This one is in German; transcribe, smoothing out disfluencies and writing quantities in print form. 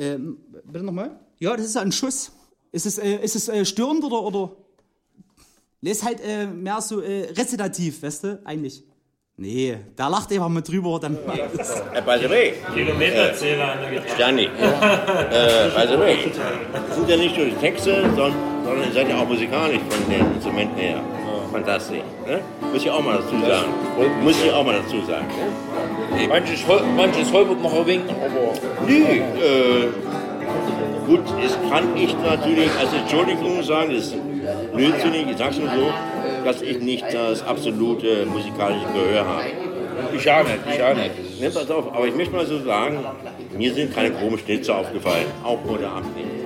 Bitte nochmal? Ja, das ist ein Schuss. Ist es störend oder? Nee, ist halt mehr so rezitativ, weißt du, eigentlich. Nee, da lacht einfach mit drüber, dann macht es. By the way. Kilometerzähler an der Gitarre. Stani. By the way. Das sind ja nicht nur die Texte, sondern ihr seid ja auch musikalisch von den Instrumenten her. Fantastisch. Ne? Muss ich auch mal dazu sagen. Ne? Manches Holbert noch erwähnt, aber. Nee, gut, das kann ich natürlich als Entschuldigung sagen, das ist blödsinnig, ich sag's nur so, dass ich nicht das absolute musikalische Gehör habe. Ich auch nicht. Ne, pass auf, aber ich möchte mal so sagen, mir sind keine komischen Schnitzer aufgefallen, auch heute Abend nicht.